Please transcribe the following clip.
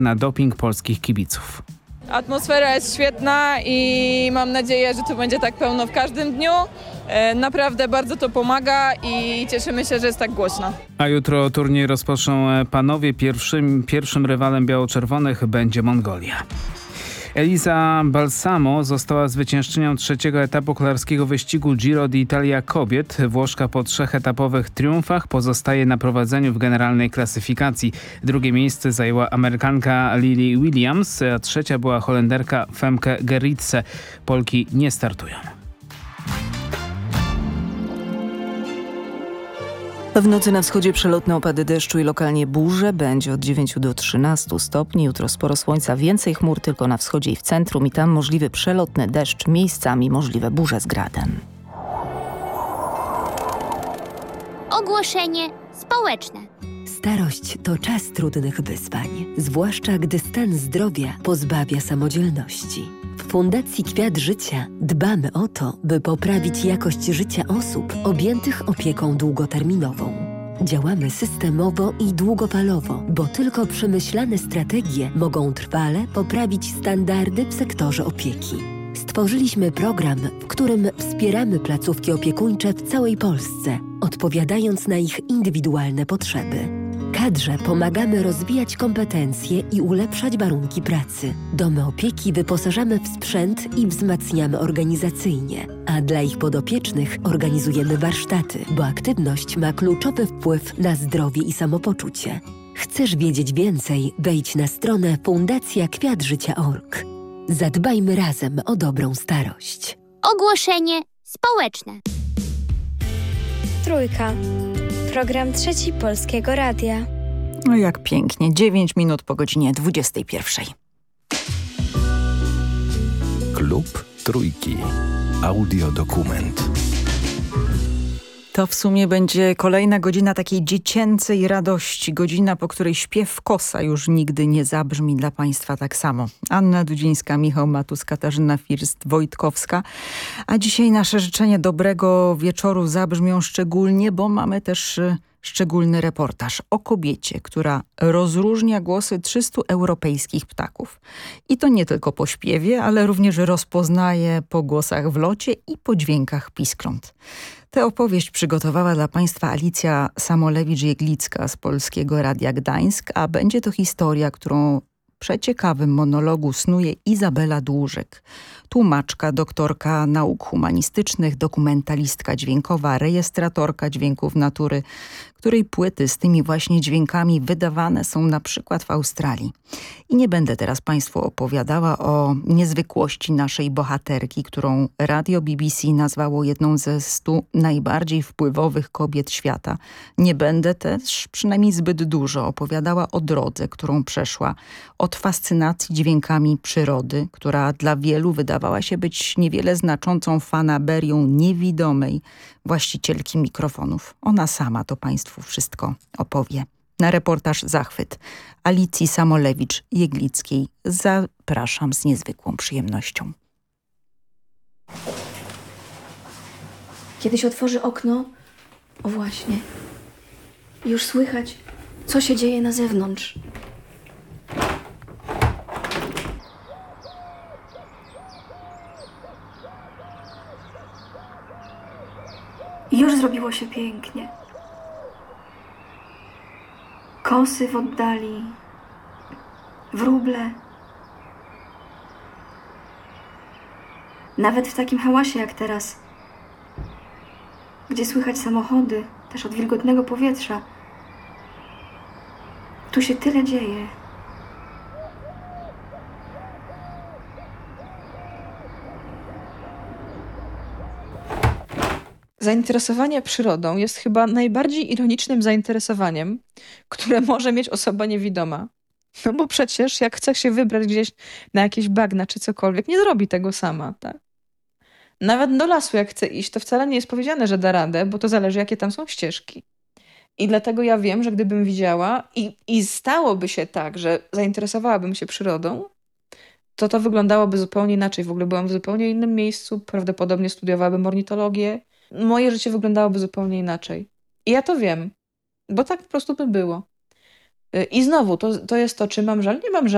na doping polskich kibiców. Atmosfera jest świetna i mam nadzieję, że tu będzie tak pełno w każdym dniu. Naprawdę bardzo to pomaga i cieszymy się, że jest tak głośno. A jutro turniej rozpoczną panowie. Pierwszym rywalem biało-czerwonych będzie Mongolia. Elisa Balsamo została zwyciężczynią trzeciego etapu kolarskiego wyścigu Giro d'Italia kobiet. Włoszka po 3 etapowych triumfach pozostaje na prowadzeniu w generalnej klasyfikacji. Drugie miejsce zajęła Amerykanka Lily Williams, a trzecia była Holenderka Femke Gerritse. Polki nie startują. W nocy na wschodzie przelotne opady deszczu i lokalnie burze. Będzie od 9 do 13 stopni. Jutro sporo słońca, więcej chmur tylko na wschodzie i w centrum. I tam możliwy przelotny deszcz, miejscami możliwe burze z gradem. Ogłoszenie społeczne. Starość to czas trudnych wyzwań, zwłaszcza gdy stan zdrowia pozbawia samodzielności. W Fundacji Kwiat Życia dbamy o to, by poprawić jakość życia osób objętych opieką długoterminową. Działamy systemowo i długofalowo, bo tylko przemyślane strategie mogą trwale poprawić standardy w sektorze opieki. Stworzyliśmy program, w którym wspieramy placówki opiekuńcze w całej Polsce, odpowiadając na ich indywidualne potrzeby. Kadrze pomagamy rozwijać kompetencje i ulepszać warunki pracy. Domy opieki wyposażamy w sprzęt i wzmacniamy organizacyjnie, a dla ich podopiecznych organizujemy warsztaty, bo aktywność ma kluczowy wpływ na zdrowie i samopoczucie. Chcesz wiedzieć więcej? Wejdź na stronę fundacjakwiatżycia.org. Zadbajmy razem o dobrą starość. Ogłoszenie społeczne. Trójka. Program Trzeci Polskiego Radia. No jak pięknie. 9 minut po godzinie 21. Klub Trójki. Audiodokument. To w sumie będzie kolejna godzina takiej dziecięcej radości. Godzina, po której śpiew kosa już nigdy nie zabrzmi dla Państwa tak samo. Anna Dudzińska, Michał Matus, Katarzyna First-Wojtkowska. A dzisiaj nasze życzenie dobrego wieczoru zabrzmią szczególnie, bo mamy też szczególny reportaż o kobiecie, która rozróżnia głosy 300 europejskich ptaków. I to nie tylko po śpiewie, ale również rozpoznaje po głosach w locie i po dźwiękach piskląt. Tę opowieść przygotowała dla Państwa Alicja Samolewicz-Jeglicka z Polskiego Radia Gdańsk, a będzie to historia, którą w przeciekawym monologu snuje Izabela Dłużek. Tłumaczka, doktorka nauk humanistycznych, dokumentalistka dźwiękowa, rejestratorka dźwięków natury, której płyty z tymi właśnie dźwiękami wydawane są na przykład w Australii. I nie będę teraz Państwu opowiadała o niezwykłości naszej bohaterki, którą radio BBC nazwało jedną ze 100 najbardziej wpływowych kobiet świata. Nie będę też, przynajmniej zbyt dużo, opowiadała o drodze, którą przeszła, od fascynacji dźwiękami przyrody, która dla wielu wydawała się być niewiele znaczącą fanaberią niewidomej właścicielki mikrofonów. Ona sama to Państwu wszystko opowie. Na reportaż Zachwyt Alicji Samolewicz-Jeglickiej zapraszam z niezwykłą przyjemnością. Kiedy się otworzy okno, o właśnie, już słychać, co się dzieje na zewnątrz. Już zrobiło się pięknie. Kosy w oddali, wróble. Nawet w takim hałasie jak teraz, gdzie słychać samochody, też od wilgotnego powietrza, tu się tyle dzieje. Zainteresowanie przyrodą jest chyba najbardziej ironicznym zainteresowaniem, które może mieć osoba niewidoma. No bo przecież jak chce się wybrać gdzieś na jakieś bagna czy cokolwiek, nie zrobi tego sama, tak? Nawet do lasu jak chce iść, to wcale nie jest powiedziane, że da radę, bo to zależy jakie tam są ścieżki. I dlatego ja wiem, że gdybym widziała i stałoby się tak, że zainteresowałabym się przyrodą, to wyglądałoby zupełnie inaczej. W ogóle byłam w zupełnie innym miejscu, prawdopodobnie studiowałabym ornitologię. Moje życie wyglądałoby zupełnie inaczej. I ja to wiem, bo tak po prostu by było. I znowu, to jest to, czy mam żal? Nie mam żal.